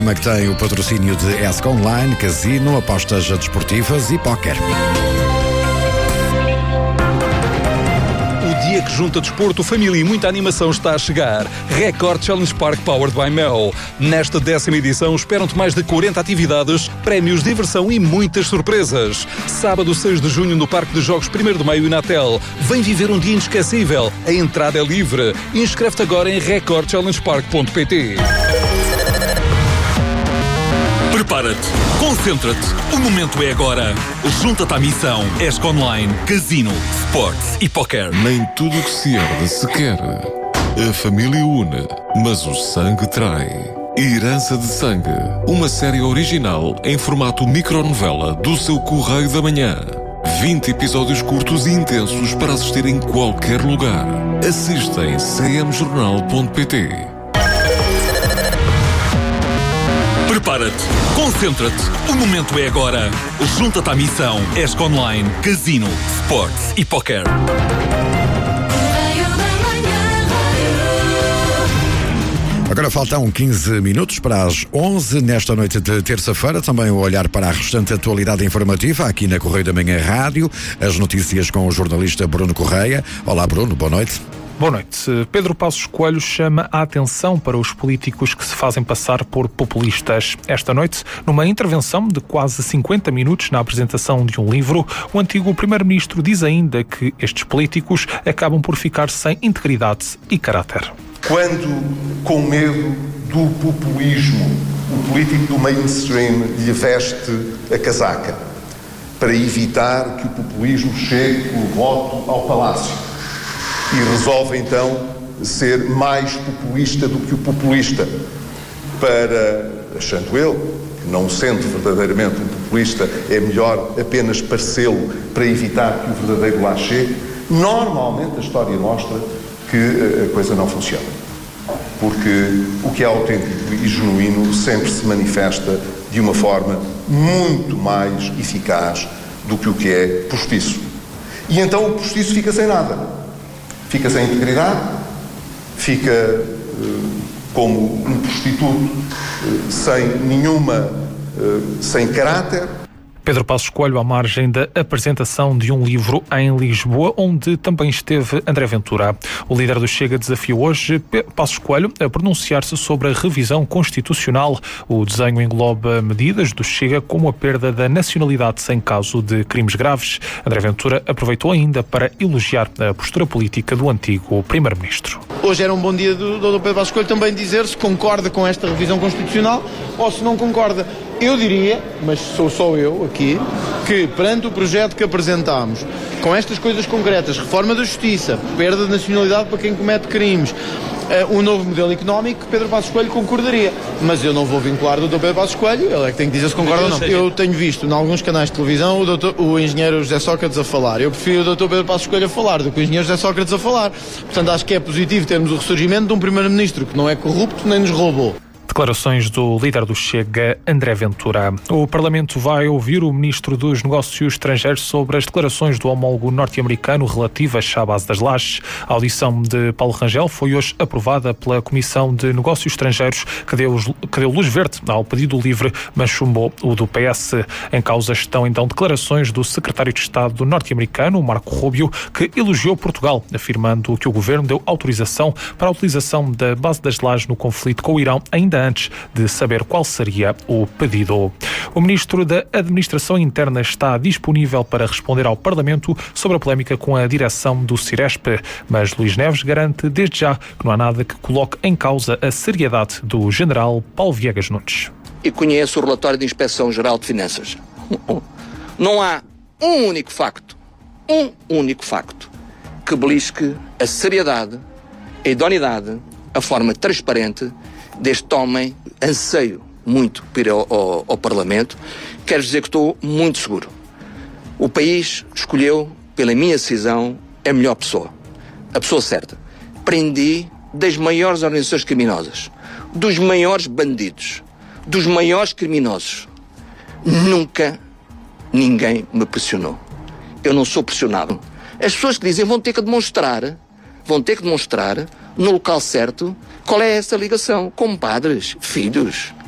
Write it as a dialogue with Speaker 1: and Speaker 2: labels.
Speaker 1: Que tem o patrocínio de ESC Online, Casino, apostas desportivas e póquer.
Speaker 2: O dia que junta desporto, família e muita animação está a chegar. Record Challenge Park Powered by Mel. Nesta 10ª edição esperam-te mais de 40 atividades, prémios, diversão e muitas surpresas. Sábado 6 de junho no Parque de Jogos 1º de Maio e Natel. Vem viver um dia inesquecível. A entrada é livre. Inscreve-te agora em recordchallengepark.pt.
Speaker 3: Prepara-te, concentra-te, o momento é agora. Junta-te à missão. ESC Online, Casino, Sports e Póquer.
Speaker 4: Nem tudo o que se herde se quer. A família une, mas o sangue trai. Herança de Sangue, uma série original em formato micronovela do seu Correio da Manhã. 20 episódios curtos e intensos para assistir em qualquer lugar. Assista em cmjornal.pt.
Speaker 3: Prepara-te, concentra-te, o momento é agora. Junta-te à missão. ESC Online, Casino, Sports e Póquer.
Speaker 1: Agora faltam 15 minutos para as 11 nesta noite de terça-feira. Também o olhar para a restante atualidade informativa aqui na Correio da Manhã Rádio. As notícias com o jornalista Bruno Correia. Olá Bruno, boa noite.
Speaker 5: Boa noite. Pedro Passos Coelho chama a atenção para os políticos que se fazem passar por populistas. Esta noite, numa intervenção de quase 50 minutos na apresentação de um livro, o antigo primeiro-ministro diz ainda que estes políticos acabam por ficar sem integridade e caráter.
Speaker 6: Quando, com medo do populismo, o político do mainstream lhe veste a casaca para evitar que o populismo chegue o voto ao palácio. E resolve então ser mais populista do que o populista, para, achando ele, que não sendo verdadeiramente um populista, é melhor apenas parecê-lo para evitar que o verdadeiro lá chegue. Normalmente a história mostra que a coisa não funciona, porque o que é autêntico e genuíno sempre se manifesta de uma forma muito mais eficaz do que o que é postiço. E então o postiço fica sem nada. Fica sem integridade, fica como um prostituto, sem caráter.
Speaker 5: Pedro Passos Coelho à margem da apresentação de um livro em Lisboa, onde também esteve André Ventura. O líder do Chega desafiou hoje Passos Coelho a pronunciar-se sobre a revisão constitucional. O desenho engloba medidas do Chega como a perda da nacionalidade em caso de crimes graves. André Ventura aproveitou ainda para elogiar a postura política do antigo primeiro-ministro.
Speaker 7: Hoje era um bom dia do Dr. Pedro Passos Coelho também dizer se concorda com esta revisão constitucional ou se não concorda. Eu diria, mas sou só eu aqui, que perante o projeto que apresentámos, com estas coisas concretas, reforma da justiça, perda de nacionalidade para quem comete crimes, um novo modelo económico, Pedro Passos Coelho concordaria. Mas eu não vou vincular o Dr. Pedro Passos Coelho, ele é que tem que dizer se concorda ou não. Eu tenho visto em alguns canais de televisão o engenheiro José Sócrates a falar. Eu prefiro o Dr. Pedro Passos Coelho a falar do que o engenheiro José Sócrates a falar. Portanto, acho que é positivo termos o ressurgimento de um primeiro-ministro que não é corrupto nem nos roubou.
Speaker 5: Declarações do líder do Chega, André Ventura. O Parlamento vai ouvir o Ministro dos Negócios Estrangeiros sobre as declarações do homólogo norte-americano relativas à base das lajes. A audição de Paulo Rangel foi hoje aprovada pela Comissão de Negócios Estrangeiros, que deu luz verde ao pedido livre, mas chumbou o do PS. Em causa estão então declarações do secretário de Estado norte-americano, Marco Rubio, que elogiou Portugal, afirmando que o governo deu autorização para a utilização da base das lajes no conflito com o Irão, ainda antes de saber qual seria o pedido. O Ministro da Administração Interna está disponível para responder ao Parlamento sobre a polémica com a direção do Ciresp, mas Luís Neves garante desde já que não há nada que coloque em causa a seriedade do General Paulo Viegas Nunes.
Speaker 8: E conheço o relatório da Inspeção-Geral de Finanças. Não há um único facto que belisque a seriedade, a idoneidade, a forma transparente deste homem. Anseio muito para ir ao Parlamento. Quero dizer que estou muito seguro. O país escolheu, pela minha decisão, a melhor pessoa. A pessoa certa. Prendi das maiores organizações criminosas, dos maiores bandidos, dos maiores criminosos. Nunca ninguém me pressionou. Eu não sou pressionado. As pessoas que dizem vão ter que demonstrar no local certo qual é essa ligação. Com padres, filhos,